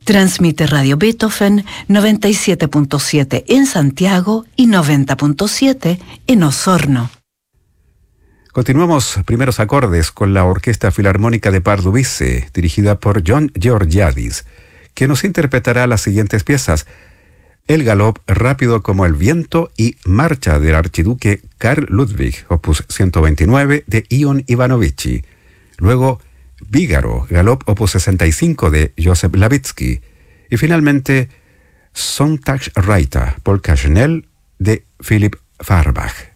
Transmite Radio Beethoven 97.7 en Santiago y 90.7 en Osorno. Continuamos primeros acordes con la Orquesta Filarmónica de Pardubice, dirigida por John Georgiadis, que nos interpretará las siguientes piezas: El Galop rápido como el viento y Marcha del archiduque Karl Ludwig, opus 129 de Ion Ivanovici. Luego, Vígaro, Galop opus 65 de Joseph Lawicki. Y finalmente, Sonntagsreiter, Polka Schnell de Philipp Farbach.